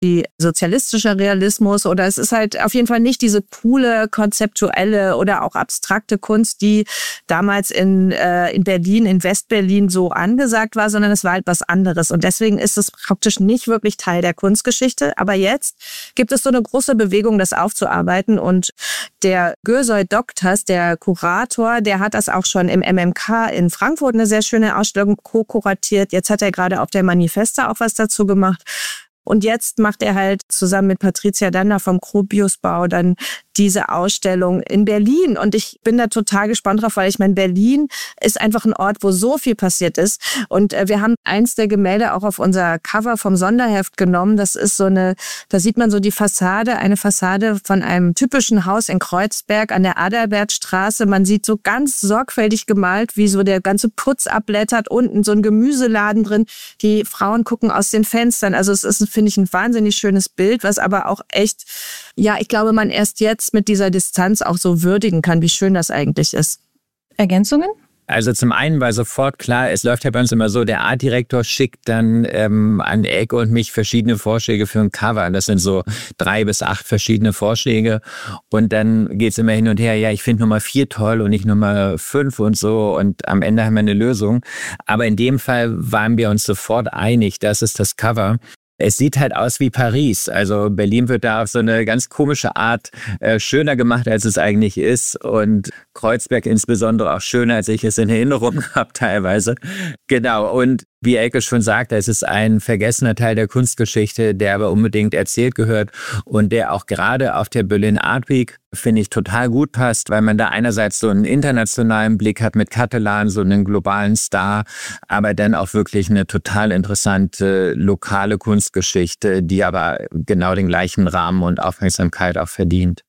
wie sozialistischer Realismus oder es ist halt auf jeden Fall nicht diese coole, konzeptuelle oder auch abstrakte Kunst, die damals in Berlin, in Westberlin so angesagt war, sondern es war halt was anderes. Und deswegen ist es praktisch nicht wirklich Teil der Kunstgeschichte. Aber jetzt gibt es so eine große Bewegung, das aufzuarbeiten. Und der Gürsoy Doktas, der Kurator, der hat das auch schon im MMK in Frankfurt eine sehr schöne Ausstellung co-kuratiert. Jetzt hat er gerade auf der Manifesta auch was dazu gemacht. Und jetzt macht er halt zusammen mit Patricia Dander vom Gropiusbau dann diese Ausstellung in Berlin. Und ich bin da total gespannt drauf, weil ich meine, Berlin ist einfach ein Ort, wo so viel passiert ist. Und wir haben eins der Gemälde auch auf unser Cover vom Sonderheft genommen. Das ist da sieht man so die Fassade, eine Fassade von einem typischen Haus in Kreuzberg an der Adalbertstraße. Man sieht so ganz sorgfältig gemalt, wie so der ganze Putz abblättert, unten so ein Gemüseladen drin. Die Frauen gucken aus den Fenstern. Also es ist, finde ich, ein wahnsinnig schönes Bild, was aber auch echt, ja, ich glaube, man erst jetzt mit dieser Distanz auch so würdigen kann, wie schön das eigentlich ist. Ergänzungen? Also zum einen war sofort klar, es läuft ja bei uns immer so, der Artdirektor schickt dann an Elke und mich verschiedene Vorschläge für ein Cover. Das sind so 3 bis 8 verschiedene Vorschläge. Und dann geht's immer hin und her, ja, ich finde Nummer 4 toll und nicht Nummer 5 und so. Und am Ende haben wir eine Lösung. Aber in dem Fall waren wir uns sofort einig, das ist das Cover. Es sieht halt aus wie Paris. Also Berlin wird da auf so eine ganz komische Art schöner gemacht, als es eigentlich ist. Und Kreuzberg insbesondere auch schöner, als ich es in Erinnerung habe teilweise. Genau. Und wie Elke schon sagte, es ist ein vergessener Teil der Kunstgeschichte, der aber unbedingt erzählt gehört und der auch gerade auf der Berlin Art Week, finde ich, total gut passt, weil man da einerseits so einen internationalen Blick hat mit Catalan, so einen globalen Star, aber dann auch wirklich eine total interessante lokale Kunstgeschichte, die aber genau den gleichen Rahmen und Aufmerksamkeit auch verdient.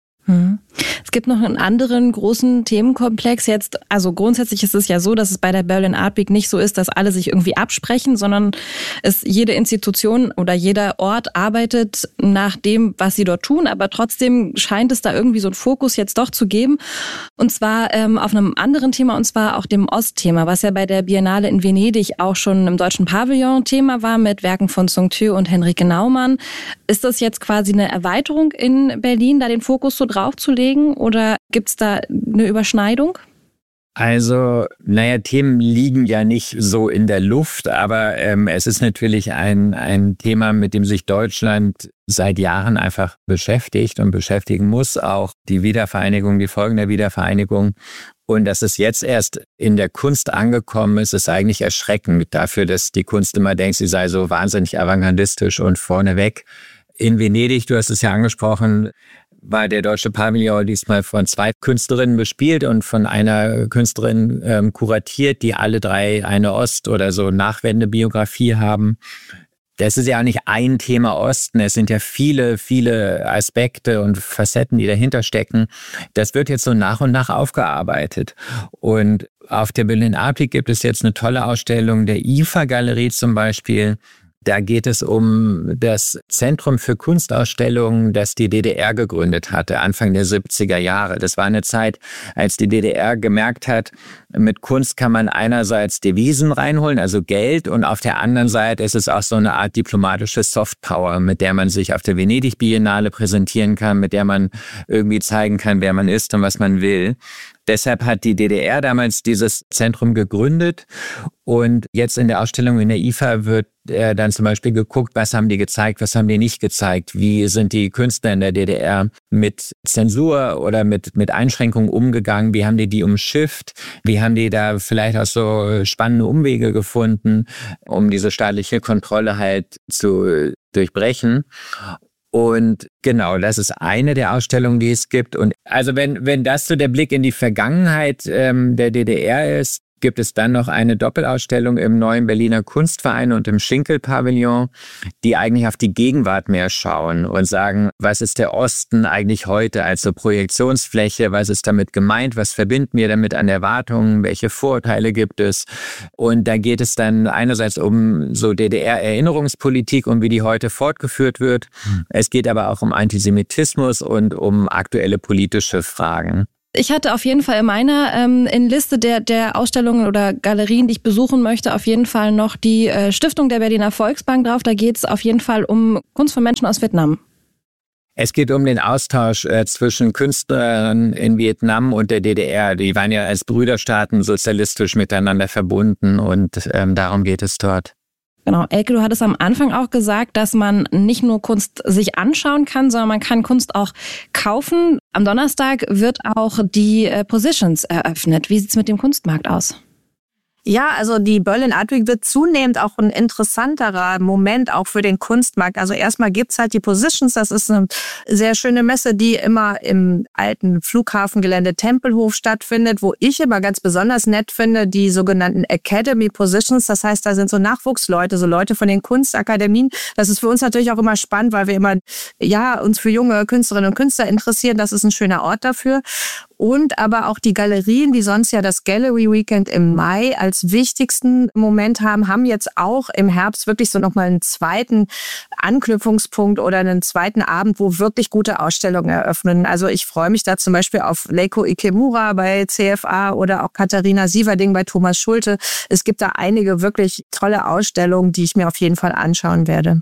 Es gibt noch einen anderen großen Themenkomplex jetzt. Also grundsätzlich ist es ja so, dass es bei der Berlin Art Week nicht so ist, dass alle sich irgendwie absprechen, sondern jede Institution oder jeder Ort arbeitet nach dem, was sie dort tun. Aber trotzdem scheint es da irgendwie so einen Fokus jetzt doch zu geben. Und zwar auf einem anderen Thema, und zwar auch dem Ostthema, was ja bei der Biennale in Venedig auch schon im Deutschen Pavillon Thema war mit Werken von Song Tue und Henrike Naumann. Ist das jetzt quasi eine Erweiterung in Berlin, da den Fokus so draufzulegen, oder gibt es da eine Überschneidung? Also, Themen liegen ja nicht so in der Luft, aber es ist natürlich ein Thema, mit dem sich Deutschland seit Jahren einfach beschäftigt und beschäftigen muss. Auch die Wiedervereinigung, die Folgen der Wiedervereinigung. Und dass es jetzt erst in der Kunst angekommen ist, ist eigentlich erschreckend dafür, dass die Kunst immer denkt, sie sei so wahnsinnig avantgardistisch und vorneweg. In Venedig, du hast es ja angesprochen, war der Deutsche Pavillon diesmal von 2 Künstlerinnen bespielt und von einer Künstlerin kuratiert, die alle 3 eine Ost- oder so Nachwendebiografie haben. Das ist ja auch nicht ein Thema Osten, es sind ja viele, viele Aspekte und Facetten, die dahinter stecken. Das wird jetzt so nach und nach aufgearbeitet. Und auf der Berlin Art Week gibt es jetzt eine tolle Ausstellung der IFA-Galerie zum Beispiel. Da geht es um das Zentrum für Kunstausstellungen, das die DDR gegründet hatte, Anfang der 70er Jahre. Das war eine Zeit, als die DDR gemerkt hat, mit Kunst kann man einerseits Devisen reinholen, also Geld, und auf der anderen Seite ist es auch so eine Art diplomatische Softpower, mit der man sich auf der Venedig-Biennale präsentieren kann, mit der man irgendwie zeigen kann, wer man ist und was man will. Deshalb hat die DDR damals dieses Zentrum gegründet und jetzt in der Ausstellung in der IFA wird dann zum Beispiel geguckt, was haben die gezeigt, was haben die nicht gezeigt, wie sind die Künstler in der DDR mit Zensur oder mit Einschränkungen umgegangen, wie haben die umschifft, wie haben die da vielleicht auch so spannende Umwege gefunden, um diese staatliche Kontrolle halt zu durchbrechen. Und genau, das ist eine der Ausstellungen, die es gibt. Und also wenn das so der Blick in die Vergangenheit der DDR ist, gibt es dann noch eine Doppelausstellung im neuen Berliner Kunstverein und im Schinkel-Pavillon, die eigentlich auf die Gegenwart mehr schauen und sagen, was ist der Osten eigentlich heute als so Projektionsfläche, was ist damit gemeint, was verbinden wir damit an Erwartungen, welche Vorurteile gibt es? Und da geht es dann einerseits um so DDR-Erinnerungspolitik und wie die heute fortgeführt wird. Es geht aber auch um Antisemitismus und um aktuelle politische Fragen. Ich hatte auf jeden Fall in meiner in Liste der Ausstellungen oder Galerien, die ich besuchen möchte, auf jeden Fall noch die Stiftung der Berliner Volksbank drauf. Da geht es auf jeden Fall um Kunst von Menschen aus Vietnam. Es geht um den Austausch zwischen Künstlern in Vietnam und der DDR. Die waren ja als Brüderstaaten sozialistisch miteinander verbunden und darum geht es dort. Genau, Elke, du hattest am Anfang auch gesagt, dass man nicht nur Kunst sich anschauen kann, sondern man kann Kunst auch kaufen. Am Donnerstag wird auch die Positions eröffnet. Wie sieht's mit dem Kunstmarkt aus? Ja, also die Berlin Art Week wird zunehmend auch ein interessanterer Moment auch für den Kunstmarkt. Also erstmal gibt's halt die Positions, das ist eine sehr schöne Messe, die immer im alten Flughafengelände Tempelhof stattfindet, wo ich immer ganz besonders nett finde, die sogenannten Academy Positions. Das heißt, da sind so Nachwuchsleute, so Leute von den Kunstakademien. Das ist für uns natürlich auch immer spannend, weil wir immer uns für junge Künstlerinnen und Künstler interessieren. Das ist ein schöner Ort dafür. Und aber auch die Galerien, die sonst ja das Gallery Weekend im Mai als wichtigsten Moment haben jetzt auch im Herbst wirklich so nochmal einen zweiten Anknüpfungspunkt oder einen zweiten Abend, wo wirklich gute Ausstellungen eröffnen. Also ich freue mich da zum Beispiel auf Leiko Ikemura bei CFA oder auch Katharina Sieverding bei Thomas Schulte. Es gibt da einige wirklich tolle Ausstellungen, die ich mir auf jeden Fall anschauen werde.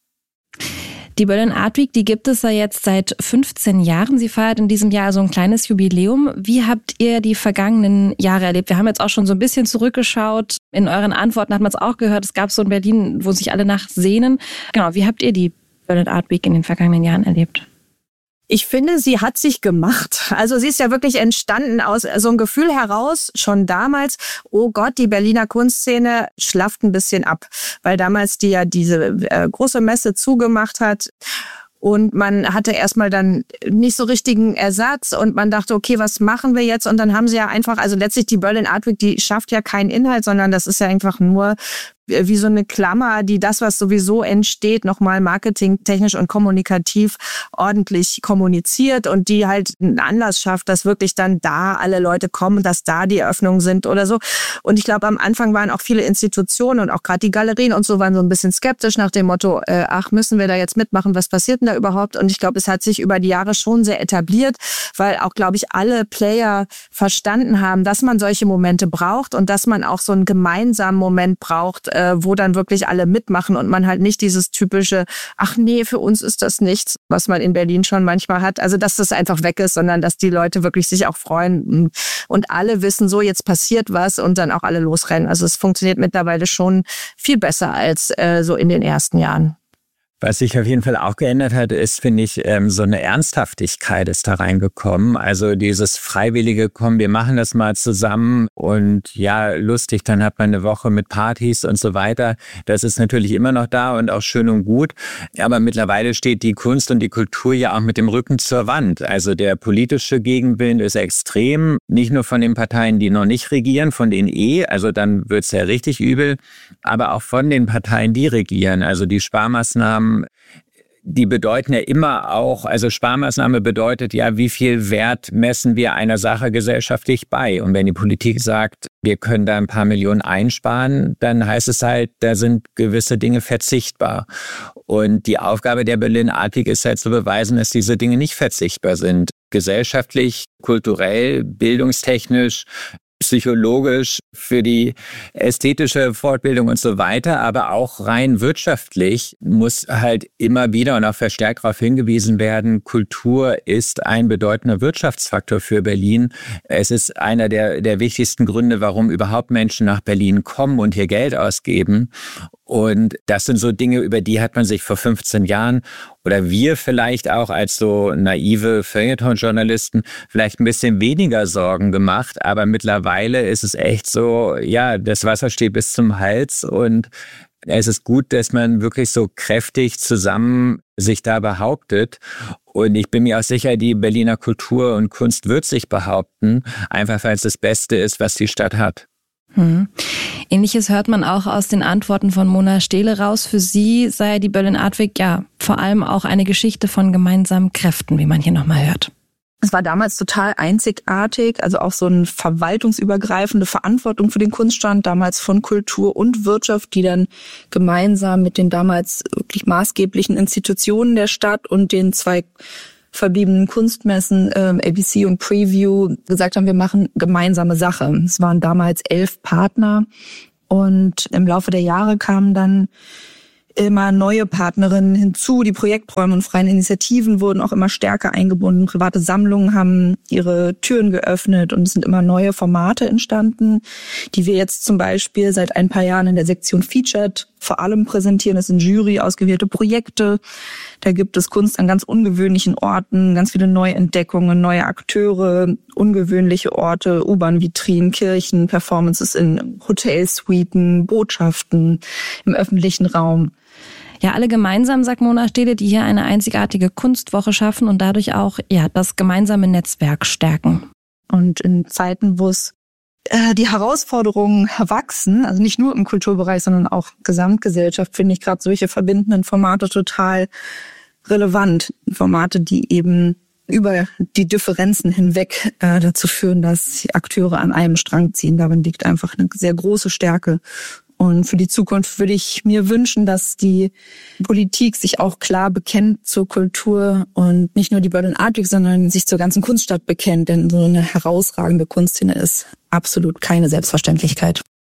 Die Berlin Art Week, die gibt es ja jetzt seit 15 Jahren. Sie feiert in diesem Jahr so ein kleines Jubiläum. Wie habt ihr die vergangenen Jahre erlebt? Wir haben jetzt auch schon so ein bisschen zurückgeschaut. In euren Antworten hat man es auch gehört. Es gab so in Berlin, wo sich alle nach sehnen. Genau, wie habt ihr die Berlin Art Week in den vergangenen Jahren erlebt? Ich finde, sie hat sich gemacht. Also sie ist ja wirklich entstanden aus so einem Gefühl heraus, schon damals, oh Gott, die Berliner Kunstszene schlafft ein bisschen ab, weil damals die ja diese große Messe zugemacht hat. Und man hatte erstmal dann nicht so richtigen Ersatz und man dachte, okay, was machen wir jetzt? Und dann haben sie ja einfach, also letztlich die Berlin Art Week, die schafft ja keinen Inhalt, sondern das ist ja einfach nur wie so eine Klammer, die das, was sowieso entsteht, nochmal marketingtechnisch und kommunikativ ordentlich kommuniziert und die halt einen Anlass schafft, dass wirklich dann da alle Leute kommen, dass da die Eröffnungen sind oder so. Und ich glaube, am Anfang waren auch viele Institutionen und auch gerade die Galerien und so waren so ein bisschen skeptisch nach dem Motto, müssen wir da jetzt mitmachen, was passiert denn da überhaupt? Und ich glaube, es hat sich über die Jahre schon sehr etabliert, weil auch, glaube ich, alle Player verstanden haben, dass man solche Momente braucht und dass man auch so einen gemeinsamen Moment braucht, wo dann wirklich alle mitmachen und man halt nicht dieses typische, ach nee, für uns ist das nichts, was man in Berlin schon manchmal hat. Also, dass das einfach weg ist, sondern dass die Leute wirklich sich auch freuen und alle wissen, so jetzt passiert was und dann auch alle losrennen. Also, es funktioniert mittlerweile schon viel besser als so in den ersten Jahren. Was sich auf jeden Fall auch geändert hat, ist, finde ich, so eine Ernsthaftigkeit ist da reingekommen. Also dieses freiwillige, komm, wir machen das mal zusammen und ja, lustig, dann hat man eine Woche mit Partys und so weiter. Das ist natürlich immer noch da und auch schön und gut. Aber mittlerweile steht die Kunst und die Kultur ja auch mit dem Rücken zur Wand. Also der politische Gegenwind ist extrem, nicht nur von den Parteien, die noch nicht regieren, von denen also dann wird's ja richtig übel, aber auch von den Parteien, die regieren. Also die Sparmaßnahmen, die bedeuten ja immer auch, also Sparmaßnahme bedeutet ja, wie viel Wert messen wir einer Sache gesellschaftlich bei? Und wenn die Politik sagt, wir können da ein paar Millionen einsparen, dann heißt es halt, da sind gewisse Dinge verzichtbar. Und die Aufgabe der Berlin Art Week ist halt zu beweisen, dass diese Dinge nicht verzichtbar sind. Gesellschaftlich, kulturell, bildungstechnisch, psychologisch, für die ästhetische Fortbildung und so weiter, aber auch rein wirtschaftlich muss halt immer wieder und auch verstärkt darauf hingewiesen werden, Kultur ist ein bedeutender Wirtschaftsfaktor für Berlin. Es ist einer der wichtigsten Gründe, warum überhaupt Menschen nach Berlin kommen und hier Geld ausgeben. Und das sind so Dinge, über die hat man sich vor 15 Jahren oder wir vielleicht auch als so naive Feuilleton-Journalisten vielleicht ein bisschen weniger Sorgen gemacht. Aber mittlerweile ist es echt so, ja, das Wasser steht bis zum Hals und es ist gut, dass man wirklich so kräftig zusammen sich da behauptet. Und ich bin mir auch sicher, die Berliner Kultur und Kunst wird sich behaupten, einfach weil es das Beste ist, was die Stadt hat. Ähnliches hört man auch aus den Antworten von Mona Stehle raus. Für sie sei die Berlin Art Week ja vor allem auch eine Geschichte von gemeinsamen Kräften, wie man hier nochmal hört. Es war damals total einzigartig, also auch so eine verwaltungsübergreifende Verantwortung für den Kunststand, damals von Kultur und Wirtschaft, die dann gemeinsam mit den damals wirklich maßgeblichen Institutionen der Stadt und den zwei verbliebenen Kunstmessen, ABC und Preview, gesagt haben, wir machen gemeinsame Sache. Es waren damals 11 Partner und im Laufe der Jahre kamen dann immer neue Partnerinnen hinzu. Die Projekträume und freien Initiativen wurden auch immer stärker eingebunden. Private Sammlungen haben ihre Türen geöffnet und es sind immer neue Formate entstanden, die wir jetzt zum Beispiel seit ein paar Jahren in der Sektion Featured vor allem präsentieren. Das sind Jury ausgewählte Projekte. Da gibt es Kunst an ganz ungewöhnlichen Orten, ganz viele Neuentdeckungen, neue Akteure, ungewöhnliche Orte, U-Bahn-Vitrinen, Kirchen, Performances in Hotelsuiten, Botschaften im öffentlichen Raum. Ja, alle gemeinsam, sagt Mona Stede, die hier eine einzigartige Kunstwoche schaffen und dadurch auch das gemeinsame Netzwerk stärken. Und in Zeiten, wo es die Herausforderungen wachsen, also nicht nur im Kulturbereich, sondern auch Gesamtgesellschaft, finde ich gerade solche verbindenden Formate total relevant. Formate, die eben über die Differenzen hinweg dazu führen, dass die Akteure an einem Strang ziehen. Darin liegt einfach eine sehr große Stärke. Und für die Zukunft würde ich mir wünschen, dass die Politik sich auch klar bekennt zur Kultur und nicht nur die Berlin Art Week, sondern sich zur ganzen Kunststadt bekennt. Denn so eine herausragende Kunstszene ist absolut keine Selbstverständlichkeit.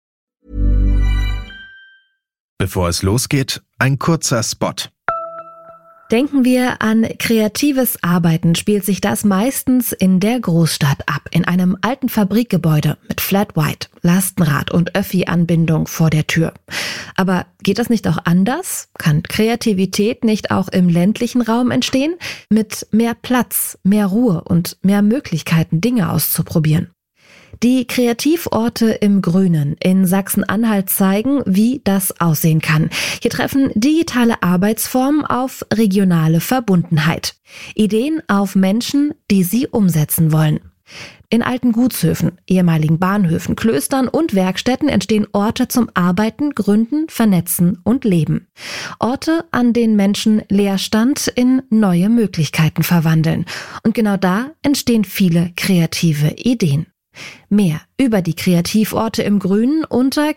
Bevor es losgeht, ein kurzer Spot. Denken wir an kreatives Arbeiten, spielt sich das meistens in der Großstadt ab, in einem alten Fabrikgebäude mit Flat White, Lastenrad und Öffi-Anbindung vor der Tür. Aber geht das nicht auch anders? Kann Kreativität nicht auch im ländlichen Raum entstehen? Mit mehr Platz, mehr Ruhe und mehr Möglichkeiten, Dinge auszuprobieren. Die Kreativorte im Grünen in Sachsen-Anhalt zeigen, wie das aussehen kann. Hier treffen digitale Arbeitsformen auf regionale Verbundenheit. Ideen auf Menschen, die sie umsetzen wollen. In alten Gutshöfen, ehemaligen Bahnhöfen, Klöstern und Werkstätten entstehen Orte zum Arbeiten, Gründen, Vernetzen und Leben. Orte, an denen Menschen Leerstand in neue Möglichkeiten verwandeln. Und genau da entstehen viele kreative Ideen. Mehr über die Kreativorte im Grünen unter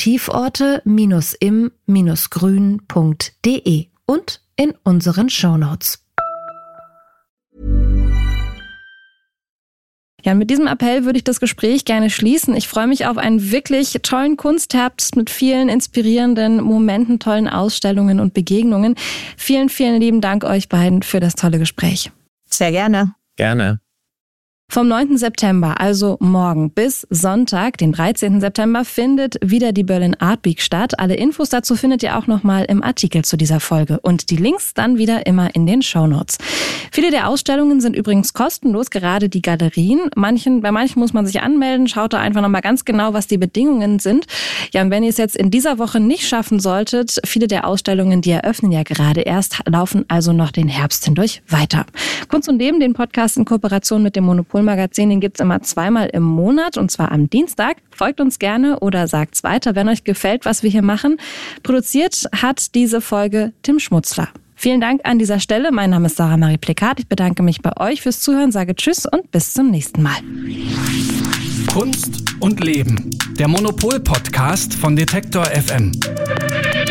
kreativorte-im-grün.de und in unseren Shownotes. Ja, mit diesem Appell würde ich das Gespräch gerne schließen. Ich freue mich auf einen wirklich tollen Kunstherbst mit vielen inspirierenden Momenten, tollen Ausstellungen und Begegnungen. Vielen, vielen lieben Dank euch beiden für das tolle Gespräch. Sehr gerne. Gerne. Vom 9. September, also morgen, bis Sonntag, den 13. September, findet wieder die Berlin Art Week statt. Alle Infos dazu findet ihr auch nochmal im Artikel zu dieser Folge und die Links dann wieder immer in den Shownotes. Viele der Ausstellungen sind übrigens kostenlos, gerade die Galerien. Bei manchen muss man sich anmelden. Schaut da einfach nochmal ganz genau, was die Bedingungen sind. Ja, und wenn ihr es jetzt in dieser Woche nicht schaffen solltet, viele der Ausstellungen, die eröffnen ja gerade erst, laufen also noch den Herbst hindurch weiter. Kunst und Leben, den Podcast in Kooperation mit dem Monopol Magazin, den gibt's immer zweimal im Monat und zwar am Dienstag. Folgt uns gerne oder sagt's weiter, wenn euch gefällt, was wir hier machen. Produziert hat diese Folge Tim Schmutzler. Vielen Dank an dieser Stelle. Mein Name ist Sarah Marie Plekat. Ich bedanke mich bei euch fürs Zuhören, sage Tschüss und bis zum nächsten Mal. Kunst und Leben. Der Monopol-Podcast von Detektor FM.